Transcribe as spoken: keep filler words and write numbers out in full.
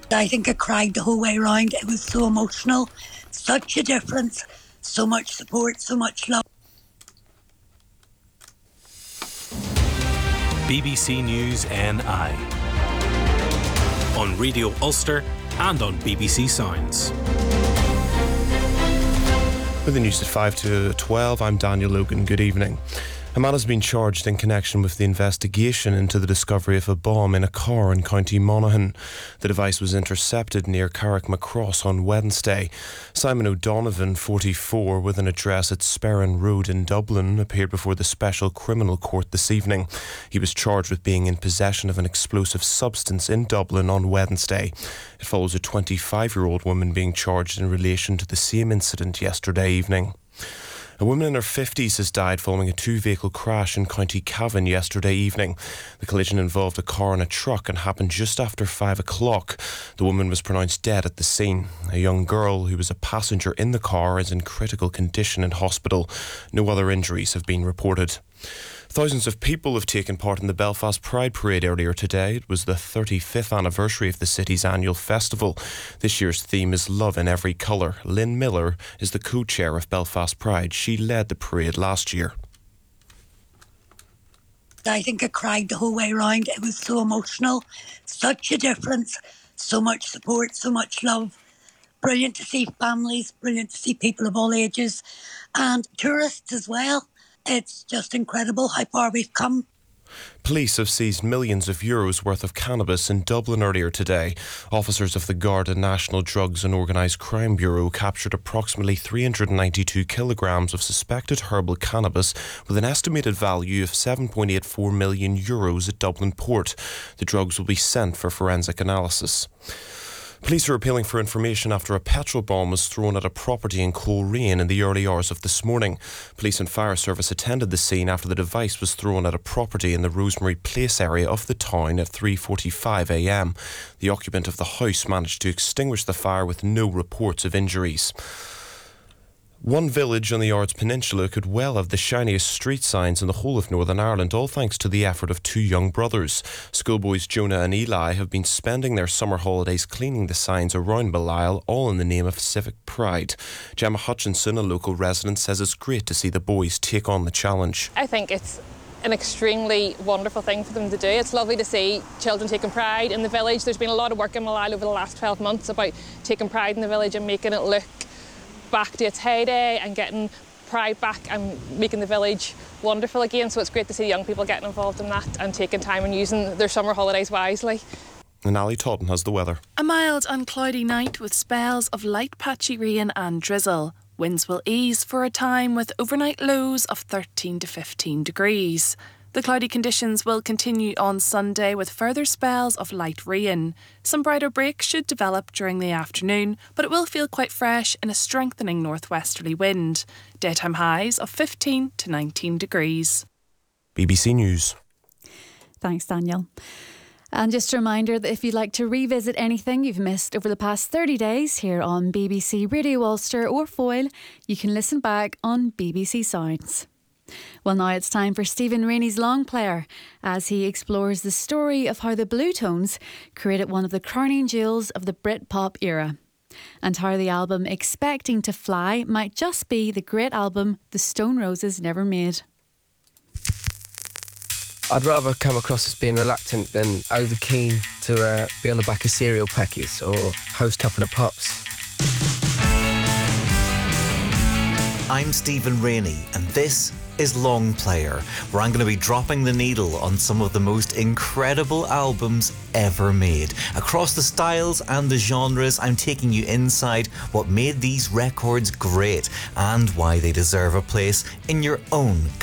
I think I cried the whole way round. It was so emotional. Such a difference. So much support, so much love. B B C News N I on Radio Ulster and on B B C Sounds. With the news at five to twelve, I'm Daniel Logan. Good evening. A man has been charged in connection with the investigation into the discovery of a bomb in a car in County Monaghan. The device was intercepted near Carrickmacross on Wednesday. Simon O'Donovan, forty-four, with an address at Sperrin Road in Dublin, appeared before the Special Criminal Court this evening. He was charged with being in possession of an explosive substance in Dublin on Wednesday. It follows a twenty-five-year-old woman being charged in relation to the same incident yesterday evening. A woman in her fifties has died following a two-vehicle crash in County Cavan yesterday evening. The collision involved a car and a truck and happened just after five o'clock. The woman was pronounced dead at the scene. A young girl who was a passenger in the car is in critical condition in hospital. No other injuries have been reported. Thousands of people have taken part in the Belfast Pride Parade earlier today. It was the thirty-fifth anniversary of the city's annual festival. This year's theme is Love in Every Colour. Lynn Miller is the co-chair of Belfast Pride. She led the parade last year. I think I cried the whole way round. It was so emotional. Such a difference. So much support, so much love. Brilliant to see families, brilliant to see people of all ages and tourists as well. It's just incredible how far we've come. Police have seized millions of euros worth of cannabis in Dublin earlier today. Officers of the Garda National Drugs and Organised Crime Bureau captured approximately three hundred ninety-two kilograms of suspected herbal cannabis with an estimated value of seven point eight four million euros at Dublin Port. The drugs will be sent for forensic analysis. Police are appealing for information after a petrol bomb was thrown at a property in Coleraine in the early hours of this morning. Police and fire service attended the scene after the device was thrown at a property in the Rosemary Place area of the town at three forty-five a m. The occupant of the house managed to extinguish the fire with no reports of injuries. One village on the Ards Peninsula could well have the shiniest street signs in the whole of Northern Ireland, all thanks to the effort of two young brothers. Schoolboys Jonah and Eli have been spending their summer holidays cleaning the signs around Belial, all in the name of civic pride. Gemma Hutchinson, a local resident, says it's great to see the boys take on the challenge. I think it's an extremely wonderful thing for them to do. It's lovely to see children taking pride in the village. There's been a lot of work in Belial over the last twelve months about taking pride in the village and making it look back to its heyday and getting pride back and making the village wonderful again. So it's great to see young people getting involved in that and taking time and using their summer holidays wisely. And Ali Totten has the weather. A mild and cloudy night with spells of light patchy rain and drizzle. Winds will ease for a time with overnight lows of thirteen to fifteen degrees. The cloudy conditions will continue on Sunday with further spells of light rain. Some brighter breaks should develop during the afternoon, but it will feel quite fresh in a strengthening northwesterly wind. Daytime highs of fifteen to nineteen degrees. B B C News. Thanks, Daniel. And just a reminder that if you'd like to revisit anything you've missed over the past thirty days here on B B C Radio Ulster or Foyle, you can listen back on B B C Sounds. Well, now it's time for Stephen Rainey's Long Player as he explores the story of how the Blue Tones created one of the crowning jewels of the Britpop era and how the album Expecting to Fly might just be the great album the Stone Roses never made. I'd rather come across as being reluctant than over keen to uh, be on the back of cereal packets or host Top of the Pops. I'm Stephen Rainey and this is Long Player, where I'm going to be dropping the needle on some of the most incredible albums ever made. Across the styles and the genres, I'm taking you inside what made these records great and why they deserve a place in your own